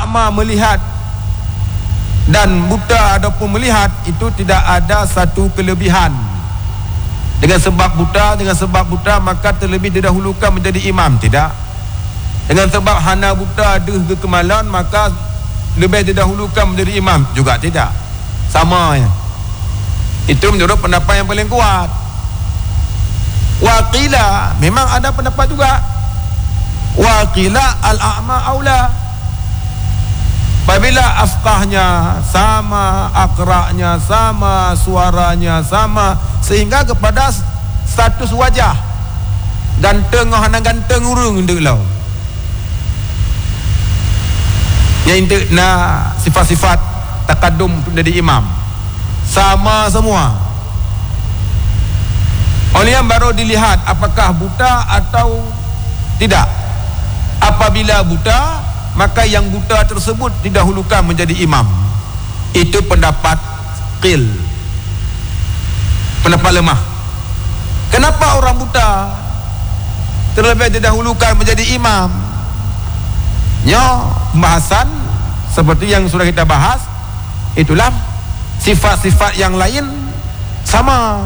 a'ma melihat dan buta ataupun melihat, itu tidak ada satu kelebihan. Dengan sebab buta maka terlebih didahulukan menjadi imam, tidak. Dengan sebab hana buta ada kekemalan maka lebih didahulukan menjadi imam, juga tidak. Sama ya. Itu menurut pendapat yang paling kuat. Waqila, memang ada pendapat juga, waqila al-a'ma aula. Apabila afqahnya sama, akra'nya sama, suaranya sama, sehingga kepada status wajah ganteng hana ganteng urung ndeklau, yang nak sifat-sifat takadum menjadi imam sama semua. Oleh yang baru dilihat apakah buta atau tidak. Apabila buta, maka yang buta tersebut didahulukan menjadi imam. Itu pendapat qil, pendapat lemah. Kenapa orang buta terlebih didahulukan menjadi imam? Pembahasan seperti yang sudah kita bahas, itulah sifat-sifat yang lain sama,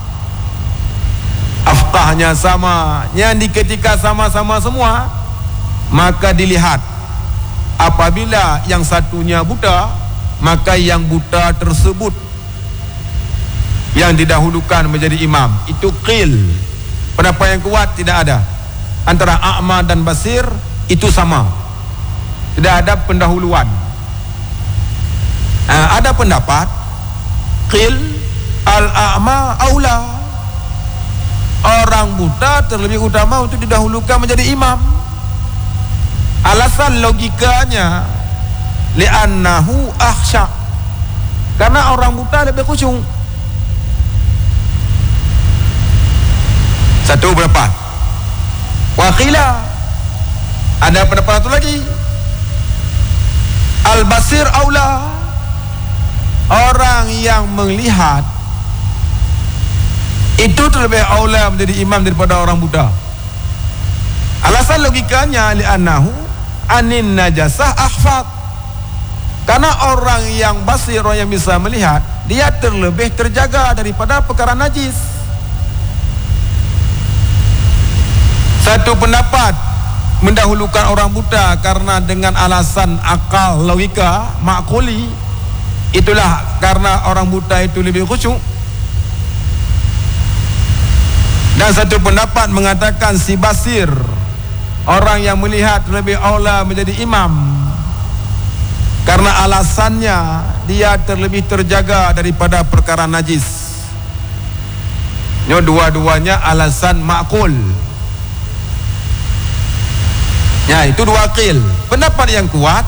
afqahnya sama, yang di ketika sama-sama semua, maka dilihat apabila yang satunya buta, maka yang buta tersebut yang didahulukan menjadi imam. Itu qil. Pendapat yang kuat tidak ada. Antara a'ma dan basir itu sama, tidak ada pendahuluan. Ada pendapat qil al-a'ma aula, orang buta terlebih utama untuk didahulukan menjadi imam. Alasan logikanya li'annahu akhsha, karena orang buta lebih khusyuk. Satu pendapat. Waqila, ada pendapat satu lagi, al-basir aula, orang yang melihat itu terlebih aula menjadi imam daripada orang buta. Alasan logikanya li'annahu anin najasah ahfad, karena orang yang basir, orang yang bisa melihat, dia terlebih terjaga daripada perkara najis. Satu pendapat mendahulukan orang buta karena dengan alasan akal, logika, makuli, itulah karena orang buta itu lebih khusyuk. Dan satu pendapat mengatakan si basir, orang yang melihat lebih aula menjadi imam karena alasannya dia terlebih terjaga daripada perkara najis. Dua-duanya alasan makul. Itu dua qil. Pendapat yang kuat,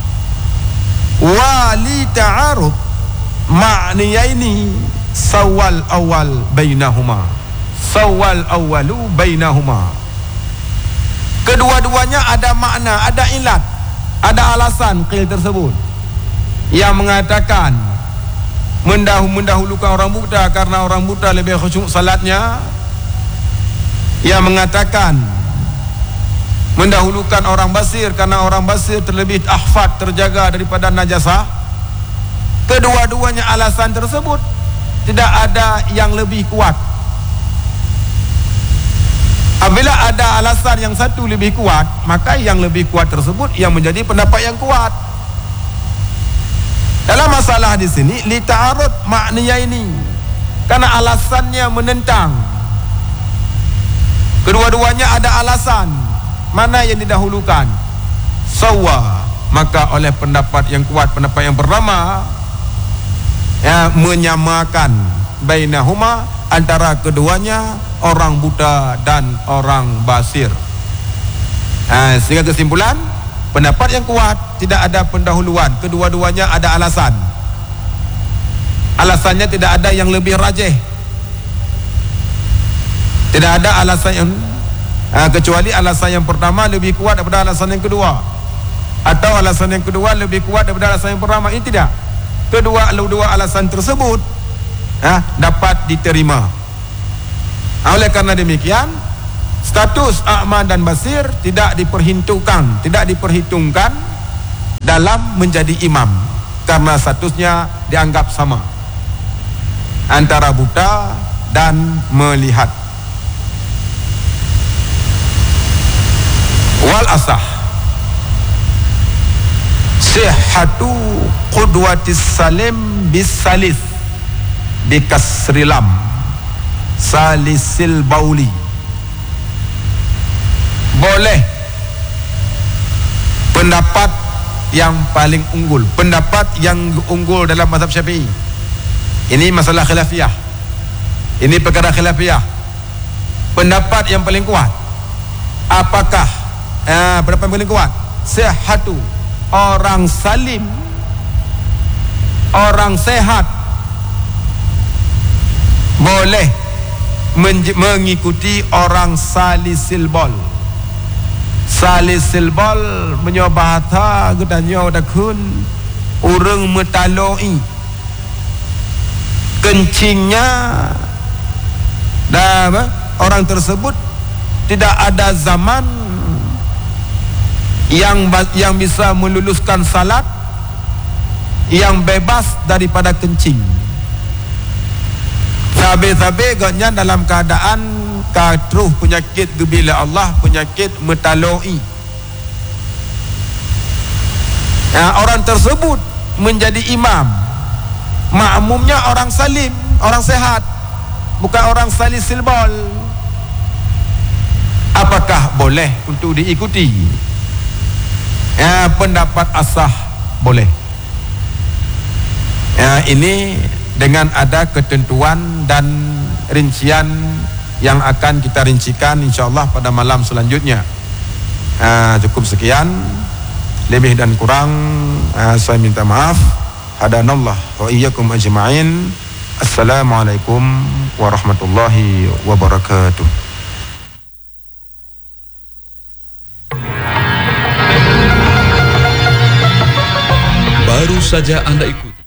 wali ta'arud ma'niyaini sawal awal bainahuma, sawal awalu bainahuma. Kedua-duanya ada makna, ada ilat, ada alasan qil tersebut yang mengatakan mendahulukan orang buta karena orang buta lebih khusyuk salatnya, yang mengatakan mendahulukan orang basir karena orang basir terlebih ahfad, terjaga daripada najasah. Kedua-duanya alasan tersebut tidak ada yang lebih kuat. Apabila ada alasan yang satu lebih kuat, maka yang lebih kuat tersebut yang menjadi pendapat yang kuat. Dalam masalah di sini li ta'arud maknanya ini, karena alasannya menentang. Kedua-duanya ada alasan, mana yang didahulukan? Sawa, maka oleh pendapat yang kuat, pendapat yang pertama, menyamakan bainahuma, antara keduanya, orang buta dan orang basir. Sehingga kesimpulan, pendapat yang kuat tidak ada pendahuluan, kedua-duanya ada alasan. Alasannya tidak ada yang lebih rajih, tidak ada alasan yang kecuali alasan yang pertama lebih kuat daripada alasan yang kedua, atau alasan yang kedua lebih kuat daripada alasan yang pertama. Ini tidak. Kedua alasan tersebut dapat diterima. Oleh karena demikian, status a'ma dan basir tidak diperhitungkan dalam menjadi imam, karena statusnya dianggap sama antara buta dan melihat. Wal asah sihhatu qudwatis salim bis salis bi kasrilam salisil bauli. Boleh pendapat yang paling unggul, pendapat yang unggul dalam mazhab Syafi'i. Ini masalah khilafiyah, ini perkara khilafiyah. Pendapat yang paling kuat, apakah pendapat yang paling kuat? Sihhatu, orang salim, orang sehat boleh mengikuti orang salisil bol. Salisil bol menyobahata gedanya dakun urang metaloi kencingnya dah orang tersebut tidak ada zaman yang bisa meluluskan salat yang bebas daripada kencing. Sabe-sabe gaknya dalam keadaan katruh penyakit gebila Allah, penyakit metaloi. Orang tersebut menjadi imam, makmumnya orang salim, orang sehat, bukan orang salisil bol. Apakah boleh untuk diikuti? Pendapat asah boleh. Ini dengan ada ketentuan dan rincian yang akan kita rincikan insyaAllah pada malam selanjutnya. Cukup sekian, lebih dan kurang saya minta maaf. Hadanallah wa iyyakum ajma'in. Assalamualaikum warahmatullahi wabarakatuh. Baru saja Anda ikuti